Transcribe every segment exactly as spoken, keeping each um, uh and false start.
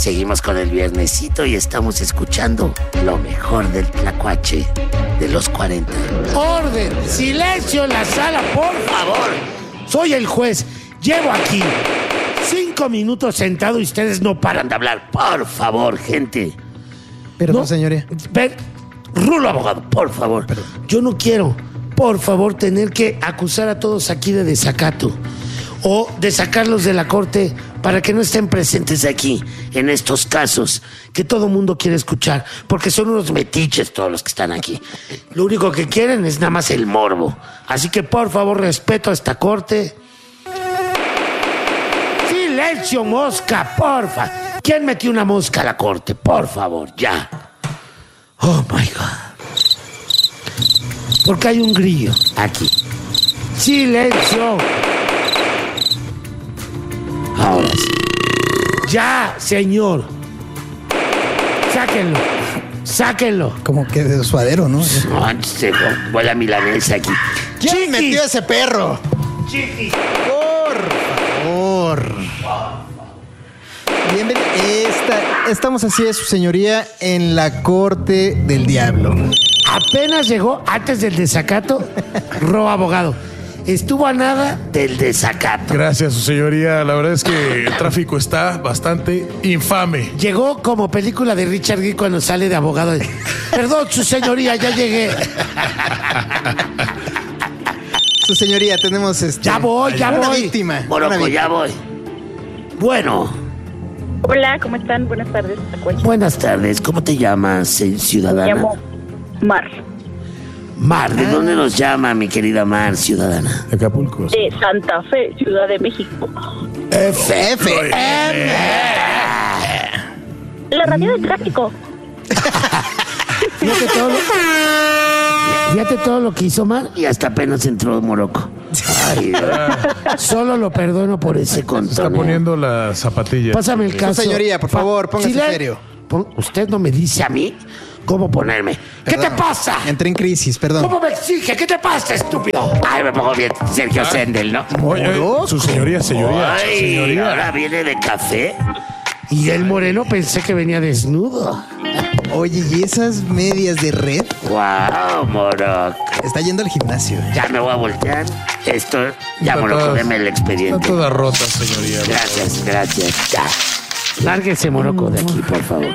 Seguimos con el viernesito y estamos escuchando lo mejor del tlacuache de los cuarenta. ¡Orden! ¡Silencio en la sala, por favor! Soy el juez. Llevo aquí cinco minutos sentado y ustedes no paran de hablar. Por favor, gente. Perdón, no, señoría. Ven, Rulo, abogado, por favor. Perdón. Yo no quiero, por favor, tener que acusar a todos aquí de desacato o de sacarlos de la corte para que no estén presentes aquí en estos casos que todo mundo quiere escuchar, porque son unos metiches todos los que están aquí. Lo único que quieren es nada más el morbo. Así que, por favor, respeto a esta corte. ¡Silencio, mosca, porfa! ¿Quién metió una mosca a la corte? Por favor, ya. Oh, my God. Porque hay un grillo aquí. ¡Silencio! Ahora sí. Ya, señor. Sáquenlo. Sáquenlo. Como que de suadero, ¿no? No, se huele a milanesa aquí. ¿Quién Chiquis. metió a ese perro? Chiquis. Por favor. Bienvenido. Esta, estamos así de su señoría en la corte del diablo. Apenas llegó antes del desacato, Ro, abogado. Estuvo a nada del desacato. Gracias, su señoría. La verdad es que el tráfico está bastante infame. Llegó como película de Richard Gere cuando sale de abogado. Perdón, su señoría, ya llegué. Su señoría, tenemos este. Ya voy, ya una voy. Víctima, Moroco, una ya víctima. voy. Bueno. Hola, ¿cómo están? Buenas tardes. Buenas tardes. ¿Cómo te llamas, eh, ciudadana? Me llamo Mar. Mar, ¿de ah. dónde nos llama, mi querida Mar, ciudadana? De Acapulco. De Santa Fe, Ciudad de México. F, F, M. La radio del tráfico. Fíjate todo, lo, fíjate todo lo que hizo Mar y hasta apenas entró Moroco. Ay, solo lo perdono por ese control. Se está poniendo la zapatilla. Pásame el caso. Su señoría, por favor, póngase Chile, serio. Pon, usted no me dice a mí cómo ponerme. ¿Qué Perdón, te pasa? Entré en crisis, perdón. ¿Cómo me exige? ¿Qué te pasa, estúpido? Ay, me pongo bien, Sergio Sendel, ¿no? Oye, su señoría, señoría. Ay, señoría. ahora viene de café. Y el moreno pensé que venía desnudo. Oye, ¿y esas medias de red? Wow, Moroco. Está yendo al gimnasio. ¿eh? Ya me voy a voltear. Esto, ya, Está Moroco, todas- deme el expediente. Están todas rotas, señoría. Gracias, gracias. Ya. Lárguese, Moroco, de aquí, por favor.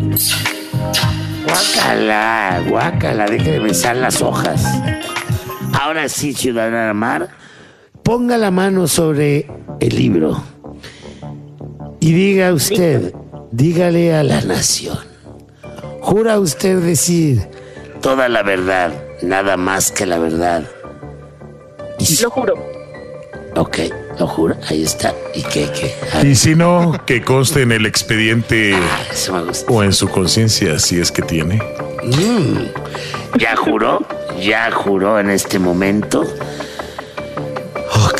Guácala, guácala, deje de besar las hojas. Ahora sí, ciudadana Mar, ponga la mano sobre el libro y diga usted, dígale a la nación. ¿Jura usted decir toda la verdad, nada más que la verdad? Y Lo juro. Ok, lo juro, ahí está. ¿Y qué, qué? Ah, Y si no, que conste en el expediente ah, eso me gusta. o en su conciencia, si es que tiene. Mm. ¿Ya juró? ¿Ya juró en este momento? Ok.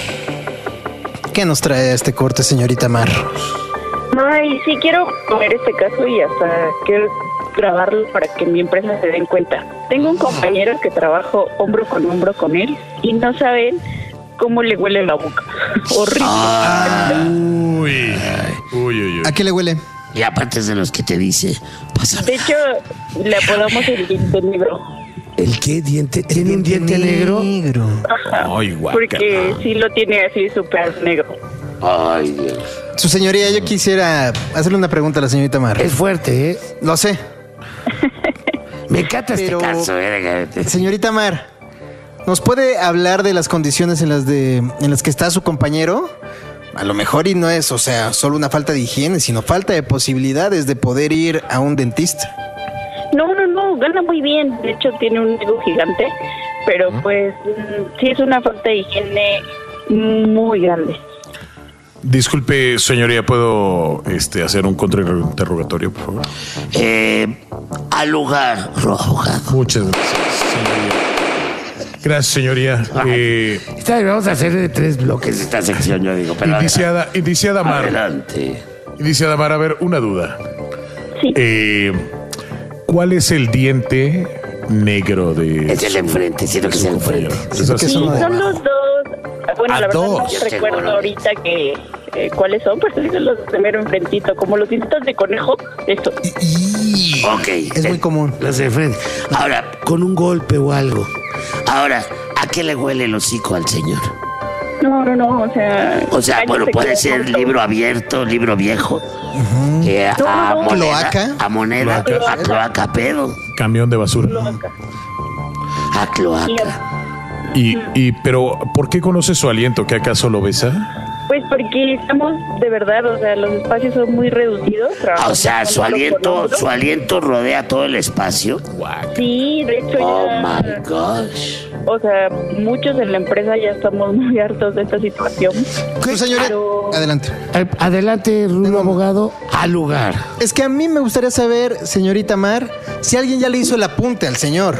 ¿Qué nos trae a este corte, señorita Mar? Ay, sí, quiero ver este caso y hasta quiero grabarlo para que mi empresa se den cuenta. Tengo un compañero que trabajo hombro con hombro con él y no saben cómo le huele la boca. Horrible. Ah, Uy. Uy, uy, uy. ¿A qué le huele? y aparte es de los que te dice, pásame. De hecho, le apodamos el diente negro. ¿El qué? ¿Diente? ¿Tiene un diente negro? Negro. Ajá. Ay, guaca. Porque sí lo tiene así súper negro. Ay, Dios. Su señoría, yo quisiera hacerle una pregunta a la señorita Mar. Es fuerte, ¿eh? Lo sé. Me encanta Pero- este caso, ¿eh? Señorita Mar, ¿nos puede hablar de las condiciones en las de en las que está su compañero? A lo mejor y no es, o sea, solo una falta de higiene, sino falta de posibilidades de poder ir a un dentista. No, no, no, gana muy bien. De hecho, tiene un ego gigante. Pero pues mm, sí es una falta de higiene muy grande. Disculpe, señoría, ¿puedo este, hacer un contrainterrogatorio, por favor? Eh, al lugar, abogado. Muchas gracias, señoría. Gracias, señoría. Eh, Esta vez vamos a hacer de tres bloques esta sección, yo digo. Pero indiciada, indiciada Mar. adelante. Indiciada Mar, a ver, una duda. Sí. Eh, ¿Cuál es el diente negro de Es el su- enfrente, siento que es el enfrente. compañero? Es así. que Sí, uno de son abajo. los dos. Bueno, Ah, la verdad dos. no recuerdo ahorita que eh, cuáles son, pero son los de mero enfrentito, como los dientes de conejo, eso. Y- Ok. Es muy eh, común. Los de frente. Ahora, con un golpe o algo. Ahora, ¿a qué le huele el hocico al señor? No, no, no, o sea... O sea, bueno, cállate, puede que ser no- libro abierto, libro viejo. Eh, a, No, a no. moneda, ¿Cloaca? a moneda, Cloaca. a cloaca, pedo. Camión de basura. Cloaca. A cloaca. Y, y, pero, ¿por qué conoce su aliento? ¿Que acaso lo besa? Pues porque estamos, de verdad, o sea, los espacios son muy reducidos. O sea, su trabajamos hombro con aliento, hombro. su aliento rodea todo el espacio. Sí, de hecho Oh ya... my gosh. O sea, muchos en la empresa ya estamos muy hartos de esta situación. Su señoría, Pero- adelante. Eh, Adelante, Rulo Tengo- abogado, al lugar. Es que a mí me gustaría saber, señorita Mar, si alguien ya le hizo el apunte al señor.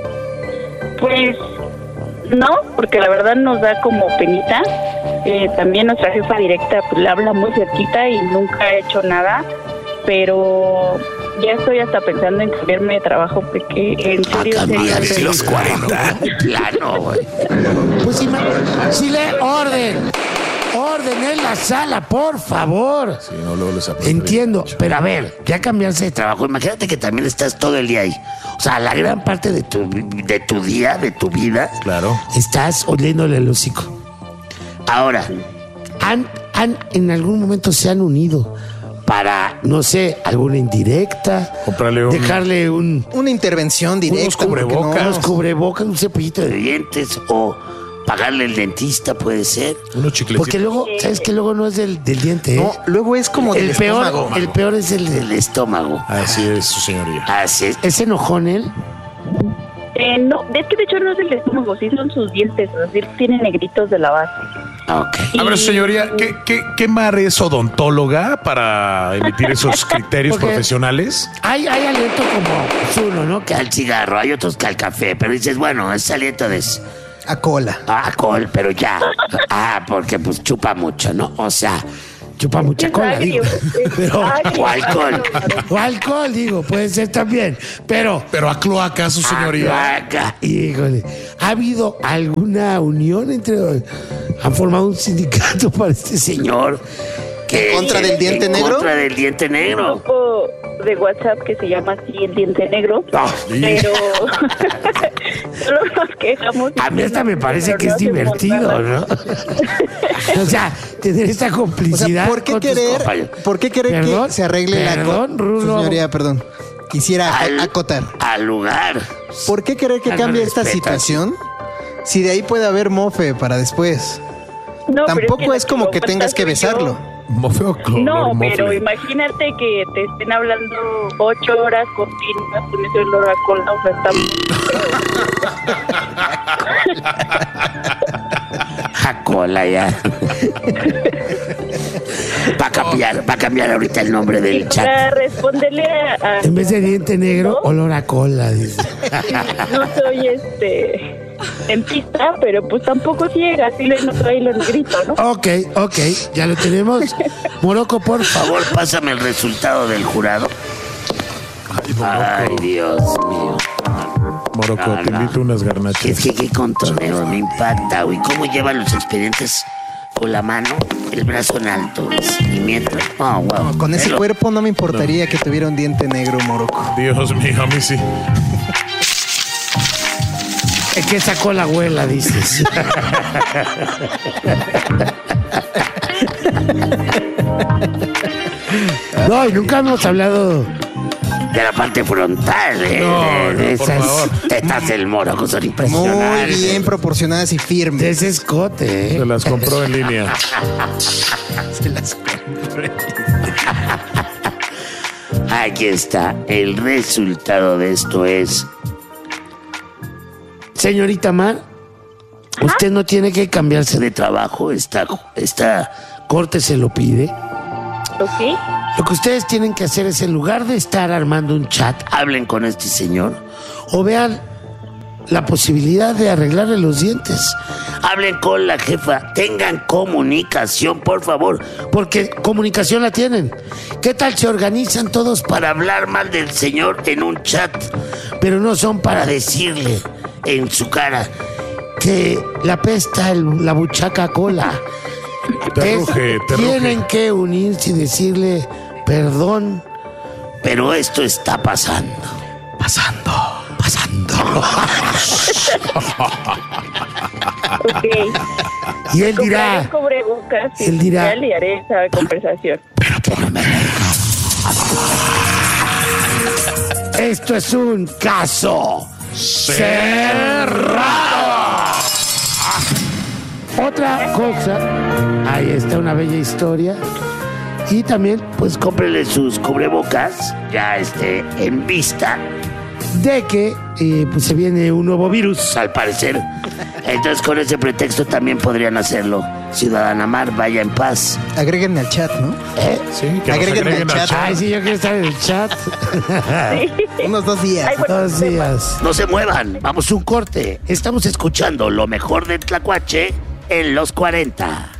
Pues no, porque la verdad nos da como penita. Eh, también nuestra jefa directa pues, le habla muy cerquita y nunca ha hecho nada. Pero ya estoy hasta pensando en cambiarme de trabajo porque en A serio, en cambiar serio, de los cuarenta. De plano, güey. Pues si, me- si le orden. Orden en la sala, por favor. Sí, no, luego les aprieta. Entiendo, pero a ver, ya cambiarse de trabajo, imagínate que también estás todo el día ahí. O sea, la gran parte de tu, de tu día, de tu vida, Claro. estás oliéndole el hocico. Ahora, han, han, en algún momento se han unido para, no sé, alguna indirecta, Comprarle un- dejarle un, Una intervención directa. Unos porque no- cubrebocas. unos cubrebocas, un cepillito de dientes o pagarle el dentista, puede ser. Unos chiclecitos. Porque luego, ¿sabes qué? Luego no es del, del diente, ¿eh? No, luego es como del el peor, estómago. el peor es el del estómago. Así es, su señoría. Así es. ¿Es enojón él? Eh, no, es que de hecho no es el estómago, sí son sus dientes, es decir, tiene negritos de la base. Ok. A ver, su señoría, ¿qué, qué, qué Mar es odontóloga para emitir esos criterios Porque- profesionales? Hay, hay aliento como uno, ¿no? Que al cigarro, hay otros que al café, pero dices, bueno, es aliento de A cola. alcohol, pero ya. Ah, porque pues chupa mucho, ¿no? O sea, chupa mucha Es cola, agrio, digo. es Pero, agrio. o alcohol. O alcohol, digo, puede ser también. Pero. Pero a cloaca, su Ah, acá, híjole. ¿Ha habido alguna unión entre... ¿Han formado un sindicato para este señor? Que, ¿En contra del diente en negro? contra del diente Un negro. grupo de WhatsApp que se llama así el diente negro, No, pero solo nos quejamos. a mí hasta me parece pero que no es hacemos divertido, nada. ¿no? O sea, tener esta O complicidad. sea, ¿por qué con tus querer, compañeros. ¿por qué querer Perdón, que se arregle la perdón, co- Rulo. Señoría, perdón. Quisiera Al- acotar. Al lugar. ¿Por qué querer que Ah, no cambie esta respetas. situación? Si de ahí puede haber mofe para después. No, pero Tampoco la es como que lo tengas que falta soy yo. besarlo. Mofeo color No, mofle. pero imagínate que te estén hablando ocho horas continuas con ese olor a cola, o sea, está... A cola ya. Va a cambiar, va a cambiar ahorita el nombre del chat. Para responderle a... a- En vez de diente negro, olor a cola, dice. no soy este dentista, pero pues tampoco ciega, así le noto ahí los gritos, ¿no? Ok, ok, ya lo tenemos. Moroco, por favor, pásame el resultado del jurado. Ay, Dios mío. Moroco, No, te no. invito unas garnachas. Es que qué contoneo, me impacta, güey. ¿Cómo llevan los expedientes con la mano, el brazo en alto? Y mientras. Oh, wow. Con ese Velo. cuerpo no me importaría que tuviera un diente negro, Moroco. Dios mío, a mí sí. Es que sacó la abuela, dices. No, y nunca hemos hablado de la parte frontal, ¿eh? No, de, de no, por esas favor. tetas del Moroco son Muy impresionantes. bien proporcionadas y De firmes. ese escote, ¿eh? Se las compró en línea. Se las compré. Aquí está. El resultado de esto es... Señorita Mar, usted no tiene que cambiarse de trabajo. Esta, esta corte se lo pide. ¿Ok? Lo que ustedes tienen que hacer es, en lugar de estar armando un chat, hablen con este señor o vean la posibilidad de arreglarle los dientes. Hablen con la jefa, tengan comunicación, por favor, porque comunicación la tienen. ¿Qué tal se organizan todos para hablar mal del señor en un chat, pero no son para decirle en su cara que la pesta el- la buchaca cola? Te Es- ruge, te tienen ruge. que unirse y decirle perdón, pero esto está pasando. Pasando, pasando. Ok. Y él Compraré dirá, cubrebocas y él dirá- ya le haré esa conversación. esto es un caso cerrado. Otra cosa, ahí está una bella historia. Y también, pues cómprele sus cubrebocas, ya esté en vista de que eh, pues, se viene un nuevo virus, al parecer. Entonces, con ese pretexto también podrían hacerlo. Ciudadana Mar, vaya en paz. Agréguenme al chat, ¿no? ¿Eh? Sí, que nos Agréguenme agreguen al al chat. Ay, sí, yo quiero estar en el chat. Unos dos días. Ay, bueno, Dos días. No se muevan, vamos a un corte. Estamos escuchando lo mejor de Tlacuache en los cuarenta.